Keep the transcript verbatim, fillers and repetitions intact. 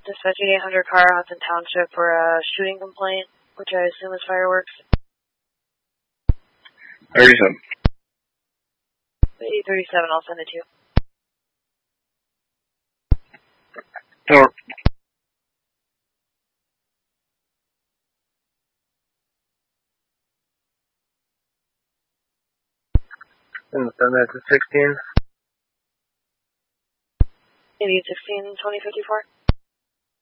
Dispatching eight hundred car, Hudson Township for a shooting complaint, which I assume is fireworks. thirty-seven. eight thirty-seven, I'll send it to you. Door. And send that to sixteen. Maybe sixteen twenty fifty-four.